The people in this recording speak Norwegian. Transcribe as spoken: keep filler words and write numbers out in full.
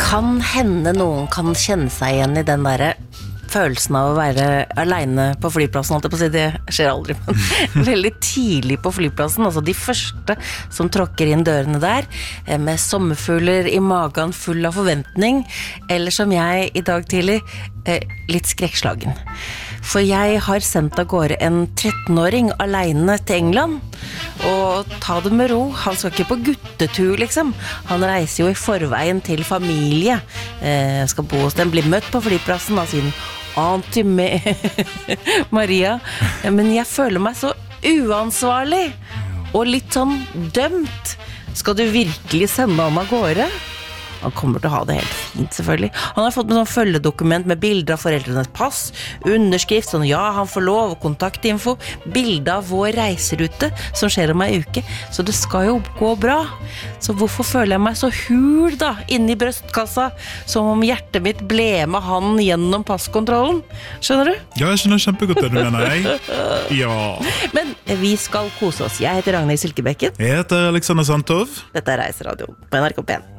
kan hende noen kan kjenne seg igjen I den der følelsen av å være alene på flyplassen, på å si, det skjer aldri, men veldig tidlig på flyplassen, altså de første som tråkker inn dørene der, med sommerfugler I magen full av forventning, eller som jeg I dag tidlig, litt skrekkslagen. For jeg har sendt av gårde en trettenåring alene til England, og ta det med ro, han skal ikke på guttetur liksom, han reiser jo I forveien til familie, eh, skal bo hos dem, bli møtt på flyplassen av sin Auntie Maria, men jeg føler meg så uansvarlig, og litt sånn dømt, skal du virkelig sende ham av gårde? Han kommer til å ha det helt fint, selvfølgelig. Han har fått med sånn følgedokument med bilder av foreldrenes pass, underskrift, sånn ja, han får lov, kontaktinfo, bilder av vår reiserute, som skjer om en uke, så det skal jo gå bra. Så hvorfor føler jeg meg så hul da, inne I brøstkassa, som om hjertet mitt ble med han gjennom passkontrollen? Skjønner du? Ja, jeg skjønner kjempegodt det du mener, jeg. Ja. Men vi skal kose oss. Jeg heter Ragnhild Silkebekken. Jeg heter Alexander Sandtov. Dette er Reiseradio på N R K P en.